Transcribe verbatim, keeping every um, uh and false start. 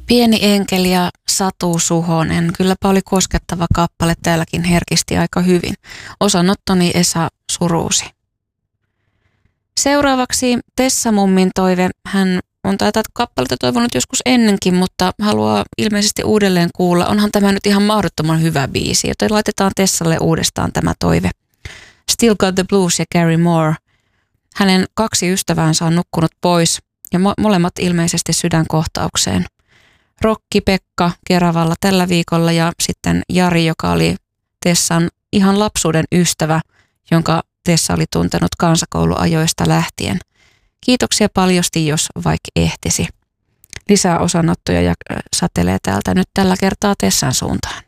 Pieni enkeli ja Satu Suhonen. Kylläpä oli koskettava kappale, täälläkin herkisti aika hyvin. Osanottoni Esa Suruusi. Seuraavaksi Tessa Mummin toive. Hän on tätä kappaletta toivonut joskus ennenkin, mutta haluaa ilmeisesti uudelleen kuulla. Onhan tämä nyt ihan mahdottoman hyvä biisi, joten laitetaan Tessalle uudestaan tämä toive. Still Got the Blues ja Gary Moore. Hänen kaksi ystäväänsä on nukkunut pois ja mo- molemmat ilmeisesti sydänkohtaukseen. Rokki Pekka Keravalla tällä viikolla ja sitten Jari, joka oli Tessan ihan lapsuuden ystävä, jonka Tessa oli tuntenut kansakouluajoista lähtien. Kiitoksia paljosti, jos vaikka ehtisi. Lisää osanottoja ja satelee täältä nyt tällä kertaa Tessan suuntaan.